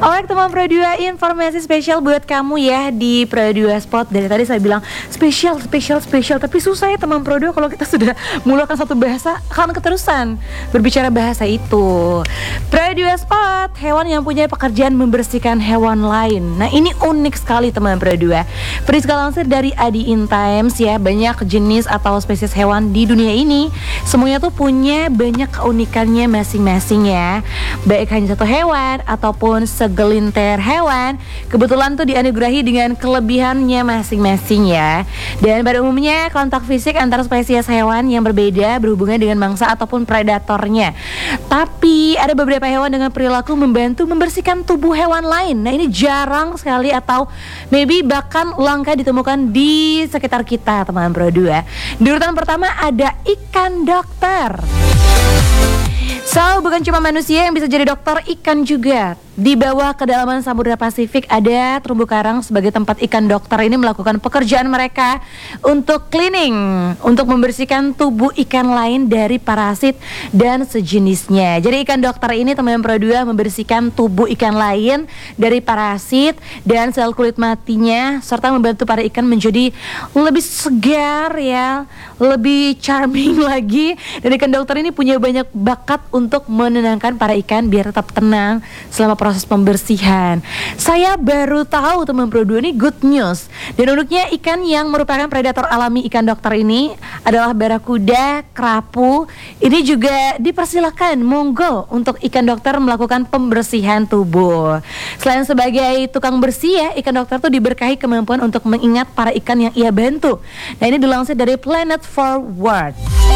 Alright teman Pro 2, informasi spesial buat kamu ya di Pro 2 Spot. Dari tadi saya bilang spesial, tapi susah ya teman Pro 2 kalau kita sudah mulakan satu bahasa akan keterusan berbicara bahasa itu. Pro 2 Spot, hewan yang punya pekerjaan membersihkan hewan lain. Nah ini unik sekali teman Pro 2. Priska lansir dari Adi In Times ya, banyak jenis atau spesies hewan di dunia ini semuanya tuh punya banyak keunikannya masing-masing ya. Baik hanya satu hewan ataupun segelintir hewan, kebetulan tuh dianugerahi dengan kelebihannya masing-masing ya. Dan pada umumnya kontak fisik antara spesies hewan yang berbeda berhubungan dengan mangsa ataupun predatornya. Tapi ada beberapa hewan dengan perilaku membantu membersihkan tubuh hewan lain. Nah ini jarang sekali atau maybe bahkan langka ditemukan di sekitar kita teman Pro 2. Di urutan pertama ada ikan dokter. So, bukan cuma manusia yang bisa jadi dokter, ikan juga. Di bawah kedalaman Samudra Pasifik ada terumbu karang sebagai tempat ikan dokter ini melakukan pekerjaan mereka untuk cleaning, untuk membersihkan tubuh ikan lain dari parasit dan sejenisnya. Jadi ikan dokter ini teman Pro 2 membersihkan tubuh ikan lain dari parasit dan sel kulit matinya, serta membantu para ikan menjadi lebih segar ya, lebih charming lagi. Dan ikan dokter ini punya banyak bakat untuk menenangkan para ikan biar tetap tenang selama proses pembersihan. Saya baru tahu teman Pro 2 ini good news. Dan uniknya ikan yang merupakan predator alami ikan dokter ini adalah barakuda, kerapu. Ini juga dipersilakan monggo untuk ikan dokter melakukan pembersihan tubuh. Selain sebagai tukang bersih ya, ikan dokter tuh diberkahi kemampuan untuk mengingat para ikan yang ia bantu. Nah ini dilansir dari Planet Forward.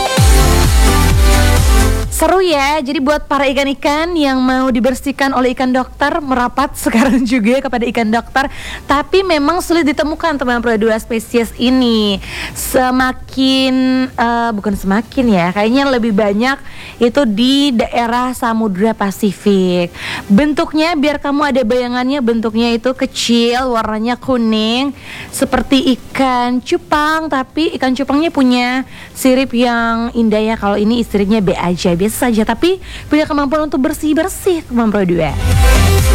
Seru ya, jadi buat para ikan-ikan yang mau dibersihkan oleh ikan dokter merapat sekarang juga kepada ikan dokter. Tapi memang sulit ditemukan teman Pro 2 spesies ini. Bukan semakin ya, kayaknya lebih banyak itu di daerah Samudra Pasifik. Bentuknya biar kamu ada bayangannya, bentuknya itu kecil, warnanya kuning seperti ikan cupang. Tapi ikan cupangnya punya sirip yang indah ya. Kalau ini siripnya B aja, biasa saja, tapi punya kemampuan untuk bersih-bersih teman Pro 2.